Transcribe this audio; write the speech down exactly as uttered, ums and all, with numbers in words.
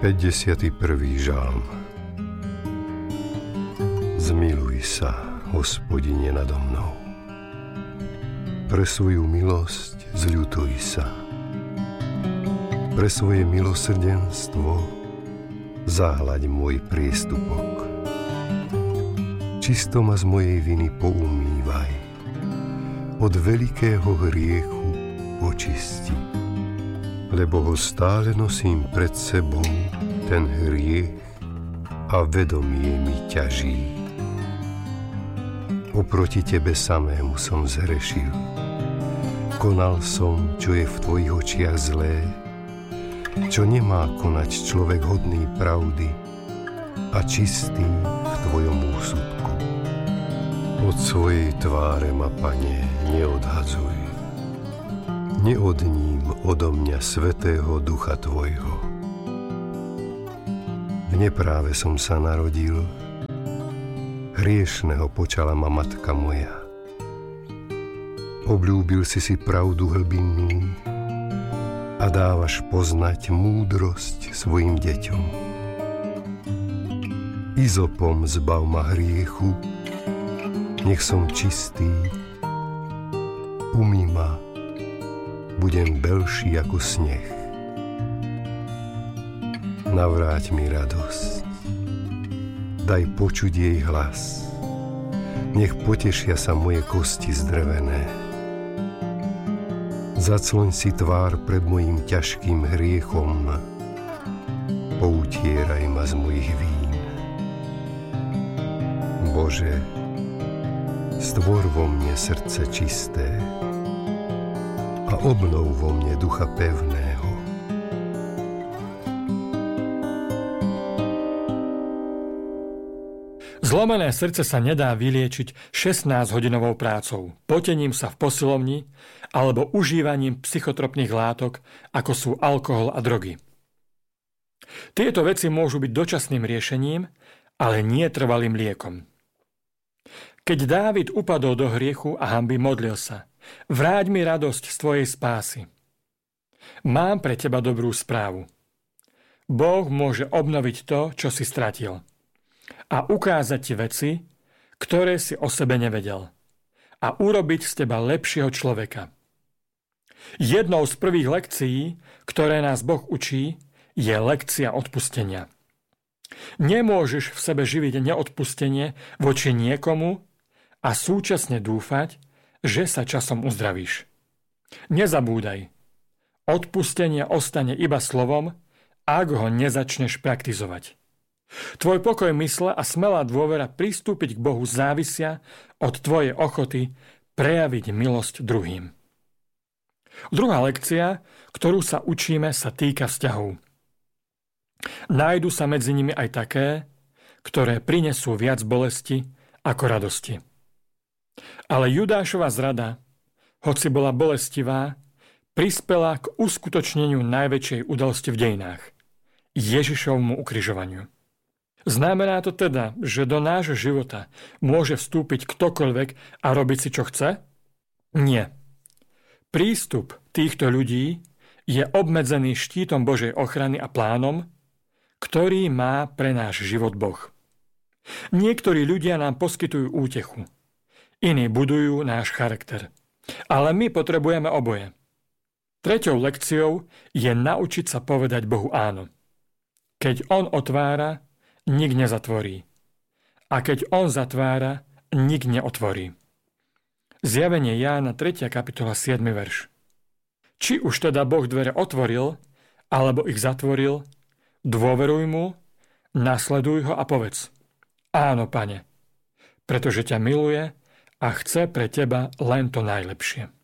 päťdesiaty prvý žalm. Zmiluj sa, Hospodine, nado mnou. Pre svoju milosť zľutuj sa. Pre svoje milosrdenstvo zahľaď môj priestupok. Čisto ma z mojej viny poumývaj. Od veľkého hriechu očisti. Lebo ho stále nosím pred sebou, ten hriech, a vedomie mi ťaží. Oproti tebe samému som zhrešil. Konal som, čo je v tvojich očiach zlé, čo nemá konať človek hodný pravdy a čistý v tvojom úsudku. Od svojej tváre ma, Pane, neodhadzuj. Neodním odo mňa svätého Ducha tvojho. V nepráve som sa narodil, hriešného počala ma matka moja. Obľúbil si si pravdu hlbinnú a dávaš poznať múdrosť svojim deťom. Izopom zbav ma hriechu, nech som čistý, umý ma, budem belší ako sneh. Navráť mi radosť, daj počuť jej hlas, nech potešia sa moje kosti zdrvené. Zacloň si tvár pred mojím ťažkým hriechom, poutieraj ma z mojich vín. Bože, stvor vo mne srdce čisté a obnov vo mne ducha pevného. Zlomené srdce sa nedá vyliečiť šestnásťhodinovou prácou, potením sa v posilovni alebo užívaním psychotropných látok, ako sú alkohol a drogy. Tieto veci môžu byť dočasným riešením, ale nie trvalým liekom. Keď Dávid upadol do hriechu a hanby, modlil sa: Vráť mi radosť z tvojej spásy. Mám pre teba dobrú správu. Boh môže obnoviť to, čo si stratil, a ukázať ti veci, ktoré si o sebe nevedel, a urobiť z teba lepšieho človeka. Jednou z prvých lekcií, ktoré nás Boh učí, je lekcia odpustenia. Nemôžeš v sebe živiť neodpustenie voči niekomu a súčasne dúfať, že sa časom uzdravíš. Nezabúdaj, odpustenie ostane iba slovom, ak ho nezačneš praktizovať. Tvoj pokoj mysle a smelá dôvera pristúpiť k Bohu závisia od tvojej ochoty prejaviť milosť druhým. Druhá lekcia, ktorú sa učíme, sa týka vzťahov. Nájdu sa medzi nimi aj také, ktoré prinesú viac bolesti ako radosti. Ale Judášova zrada, hoci bola bolestivá, prispela k uskutočneniu najväčšej udalosti v dejinách – Ježišovmu ukrižovaniu. Znamená to teda, že do nášho života môže vstúpiť ktokoľvek a robiť si, čo chce? Nie. Prístup týchto ľudí je obmedzený štítom Božej ochrany a plánom, ktorý má pre náš život Boh. Niektorí ľudia nám poskytujú útechu, iní budujú náš charakter. Ale my potrebujeme oboje. Treťou lekciou je naučiť sa povedať Bohu áno. Keď On otvára, nik nezatvorí. A keď On zatvára, nik neotvorí. Zjavenie Jána tretia kapitola siedmy verš. Či už teda Boh dvere otvoril, alebo ich zatvoril, dôveruj mu, nasleduj ho a povedz: Áno, Pane, pretože ťa miluje a chce pre teba len to najlepšie.